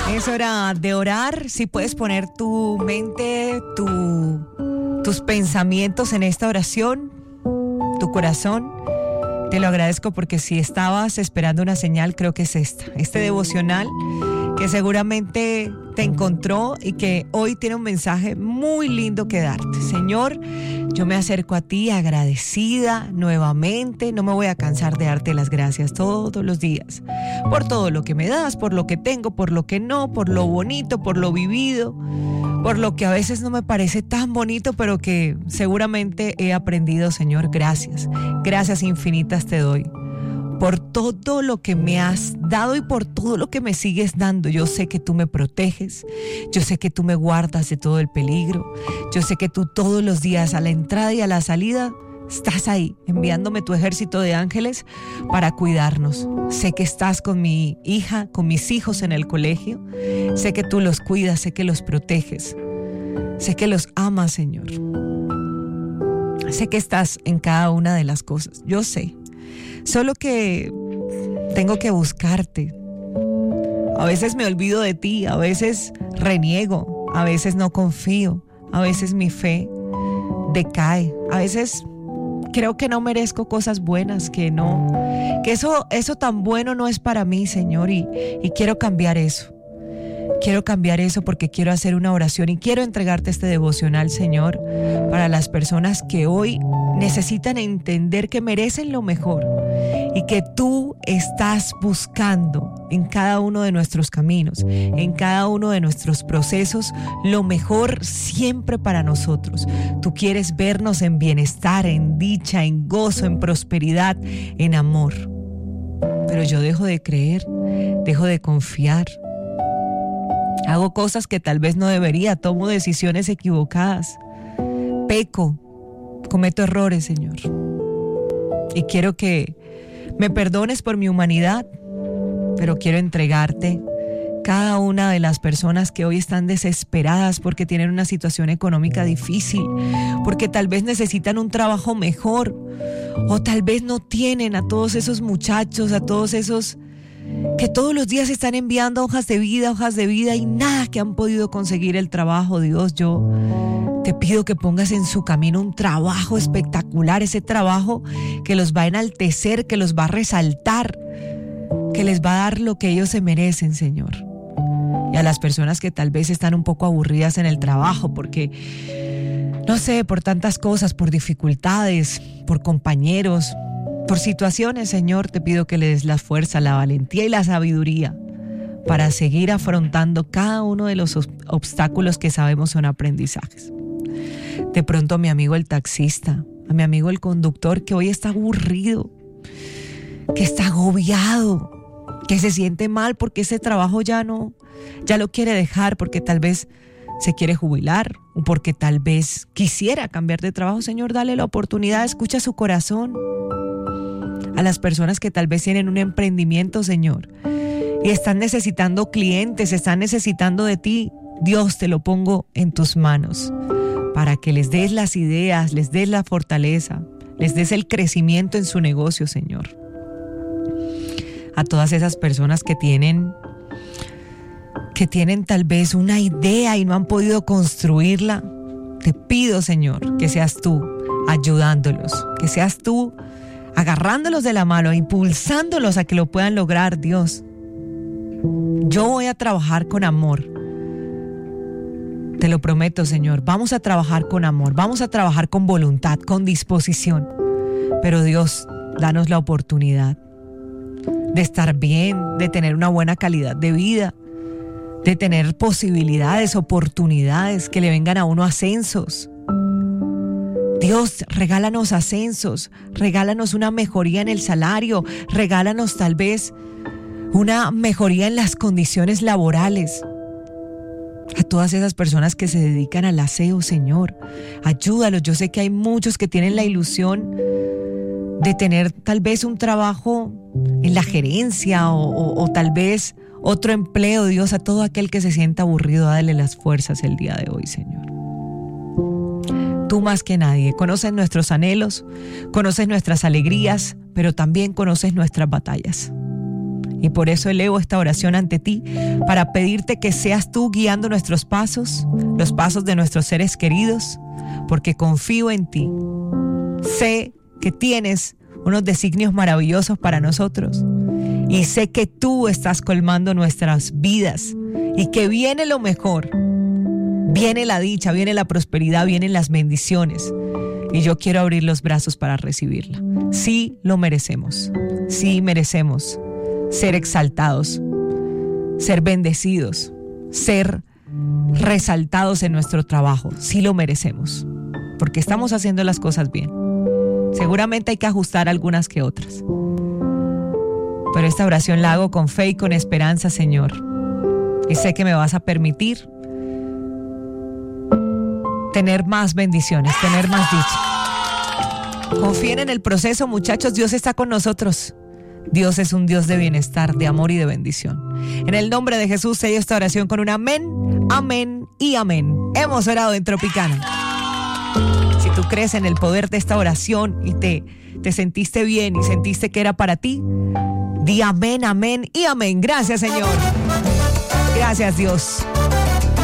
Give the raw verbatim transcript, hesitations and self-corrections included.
Es hora de orar. Si puedes poner tu mente, tu, tus pensamientos en esta oración, tu corazón. Te lo agradezco porque si estabas esperando una señal, creo que es esta. Este devocional que seguramente te encontró y que hoy tiene un mensaje muy lindo que darte. Señor, yo me acerco a ti agradecida nuevamente. No me voy a cansar de darte las gracias todos los días por todo lo que me das, por lo que tengo, por lo que no, por lo bonito, por lo vivido, por lo que a veces no me parece tan bonito, pero que seguramente he aprendido. Señor, gracias. Gracias infinitas te doy por todo lo que me has dado y por todo lo que me sigues dando. Yo sé que tú me proteges, yo sé que tú me guardas de todo el peligro, yo sé que tú todos los días a la entrada y a la salida estás ahí, enviándome tu ejército de ángeles para cuidarnos. Sé que estás con mi hija, con mis hijos en el colegio, sé que tú los cuidas, sé que los proteges, sé que los amas, Señor. Sé que estás en cada una de las cosas, yo sé. Solo que tengo que buscarte. A veces me olvido de ti, a veces reniego, a veces no confío, a veces mi fe decae, a veces creo que no merezco cosas buenas, que no, que eso, eso tan bueno no es para mí, Señor, y, y quiero cambiar eso. Quiero cambiar eso porque quiero hacer una oración y quiero entregarte este devocional, Señor, para las personas que hoy necesitan entender que merecen lo mejor y que tú estás buscando en cada uno de nuestros caminos, en cada uno de nuestros procesos, lo mejor siempre para nosotros. Tú quieres vernos en bienestar, en dicha, en gozo, en prosperidad, en amor. Pero yo dejo de creer, dejo de confiar. Hago cosas que tal vez no debería, tomo decisiones equivocadas, peco, cometo errores, Señor. Y quiero que me perdones por mi humanidad, pero quiero entregarte cada una de las personas que hoy están desesperadas porque tienen una situación económica difícil, porque tal vez necesitan un trabajo mejor, o tal vez no tienen, a todos esos muchachos, a todos esos que todos los días están enviando hojas de vida, hojas de vida y nada que han podido conseguir el trabajo. Dios, yo te pido que pongas en su camino un trabajo espectacular, ese trabajo que los va a enaltecer, que los va a resaltar, que les va a dar lo que ellos se merecen, Señor. Y a las personas que tal vez están un poco aburridas en el trabajo porque, no sé, por tantas cosas, por dificultades, por compañeros, por situaciones, Señor, te pido que le des la fuerza, la valentía y la sabiduría para seguir afrontando cada uno de los obstáculos que sabemos son aprendizajes. De pronto a mi amigo el taxista, a mi amigo el conductor que hoy está aburrido, que está agobiado, que se siente mal porque ese trabajo ya no, ya lo quiere dejar porque tal vez se quiere jubilar o porque tal vez quisiera cambiar de trabajo. Señor, dale la oportunidad, escucha su corazón. A las personas que tal vez tienen un emprendimiento, Señor, y están necesitando clientes, están necesitando de ti, Dios, te lo pongo en tus manos para que les des las ideas, les des la fortaleza, les des el crecimiento en su negocio, Señor. A todas esas personas que tienen, que tienen tal vez una idea y no han podido construirla, te pido, Señor, que seas tú ayudándolos, que seas tú agarrándolos de la mano, impulsándolos a que lo puedan lograr, Dios. Yo voy a trabajar con amor. Te lo prometo, Señor. Vamos a trabajar con amor, vamos a trabajar con voluntad, con disposición. Pero Dios, danos la oportunidad de estar bien, de tener una buena calidad de vida, de tener posibilidades, oportunidades, que le vengan a uno ascensos. Dios, regálanos ascensos, regálanos una mejoría en el salario, regálanos tal vez una mejoría en las condiciones laborales. A todas esas personas que se dedican al aseo, Señor, ayúdalos. Yo sé que hay muchos que tienen la ilusión de tener tal vez un trabajo en la gerencia o, o, o tal vez otro empleo. Dios, a todo aquel que se sienta aburrido, dale las fuerzas el día de hoy, Señor. Tú más que nadie conoces nuestros anhelos, conoces nuestras alegrías, pero también conoces nuestras batallas. Y por eso elevo esta oración ante ti, para pedirte que seas tú guiando nuestros pasos, los pasos de nuestros seres queridos, porque confío en ti. Sé que tienes unos designios maravillosos para nosotros y sé que tú estás colmando nuestras vidas y que viene lo mejor. Viene la dicha, viene la prosperidad, vienen las bendiciones. Y yo quiero abrir los brazos para recibirla. Sí lo merecemos. Sí merecemos ser exaltados, ser bendecidos, ser resaltados en nuestro trabajo. Sí lo merecemos, porque estamos haciendo las cosas bien. Seguramente hay que ajustar algunas que otras. Pero esta oración la hago con fe y con esperanza, Señor. Y sé que me vas a permitir tener más bendiciones, tener más dicha. Confíen en el proceso, muchachos. Dios está con nosotros. Dios es un Dios de bienestar, de amor y de bendición. En el nombre de Jesús, sello esta oración con un amén, amén y amén. Hemos orado en Tropicana. Si tú crees en el poder de esta oración y te, te sentiste bien y sentiste que era para ti, di amén, amén y amén. Gracias, Señor. Gracias, Dios.